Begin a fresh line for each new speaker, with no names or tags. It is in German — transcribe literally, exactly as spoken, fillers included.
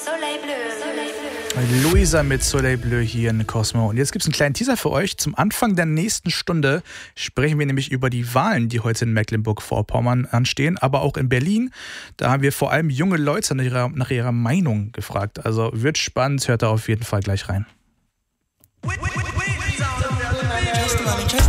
Soleil Bleu.
Luisa mit Soleil Bleu hier in Cosmo. Und jetzt gibt es einen kleinen Teaser für euch. Zum Anfang der nächsten Stunde sprechen wir nämlich über die Wahlen, die heute in Mecklenburg-Vorpommern anstehen, aber auch in Berlin. Da haben wir vor allem junge Leute nach ihrer, nach ihrer Meinung gefragt. Also wird spannend, hört da auf jeden Fall gleich rein.